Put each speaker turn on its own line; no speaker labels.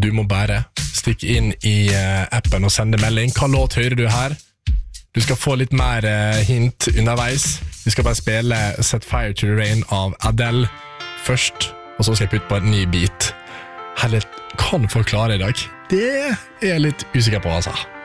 Du må bare stikke inn i appen og sende melding. Hva låt hører du her? Du skal få litt mer hint underveis. Vi skal bare spille Set Fire to the Rain av Adele først, og så skal jeg putte på en ny beat. Herlig, kan folk klare i dag? Det er jeg litt usikker på, altså.